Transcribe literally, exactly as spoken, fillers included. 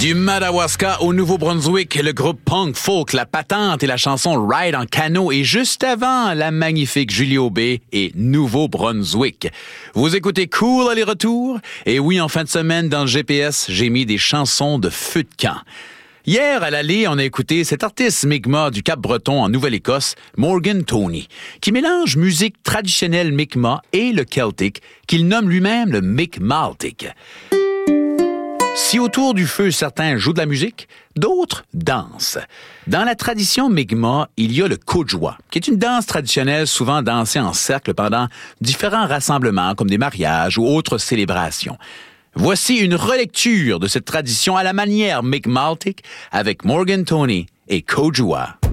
Du Madawaska au Nouveau-Brunswick, le groupe punk folk La Patente et la chanson Ride en canot, et juste avant, la magnifique Julie Aubé et Nouveau-Brunswick. Vous écoutez Cool aller-retour? Et oui, en fin de semaine, dans le G P S, j'ai mis des chansons de feu de camp. Hier, à l'aller, on a écouté cet artiste Mi'kmaq du Cap-Breton en Nouvelle-Écosse, Morgan Toney, qui mélange musique traditionnelle Mi'kmaq et le celtique, qu'il nomme lui-même le Mi'kmaltic. Si autour du feu, certains jouent de la musique, d'autres dansent. Dans la tradition Mi'kmaq, il y a le Kojwa, qui est une danse traditionnelle souvent dansée en cercle pendant différents rassemblements, comme des mariages ou autres célébrations. Voici une relecture de cette tradition à la manière Mi'kmaltic avec Morgan Toney et Kojwa.